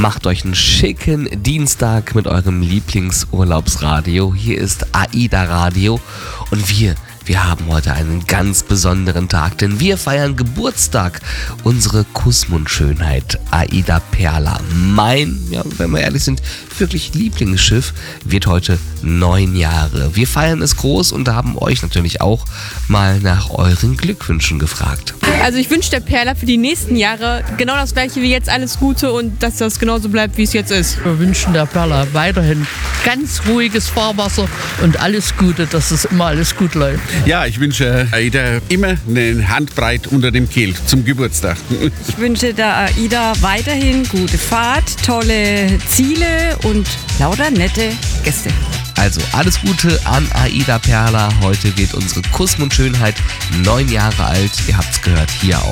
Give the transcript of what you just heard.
Macht euch einen schicken Dienstag mit eurem Lieblingsurlaubsradio. Hier ist AIDA Radio und wir haben heute einen ganz besonderen Tag, denn wir feiern Geburtstag. Unsere Kussmund-Schönheit, AIDA Perla, mein, wenn wir ehrlich sind, wirklich Lieblingsschiff, wird heute 9 Jahre. Wir feiern es groß und haben euch natürlich auch mal nach euren Glückwünschen gefragt. Also ich wünsche der Perla für die nächsten Jahre genau das gleiche wie jetzt, alles Gute und dass das genauso bleibt, wie es jetzt ist. Wir wünschen der Perla weiterhin ganz ruhiges Fahrwasser und alles Gute, dass es immer alles gut läuft. Ja, ich wünsche AIDA immer eine Handbreit unter dem Kehl zum Geburtstag. Ich wünsche der AIDA weiterhin gute Fahrt, tolle Ziele und lauter nette Gäste. Also alles Gute an AIDA Perla. Heute wird unsere Kussmund-Schönheit 9 Jahre alt. Ihr habt's gehört hier auf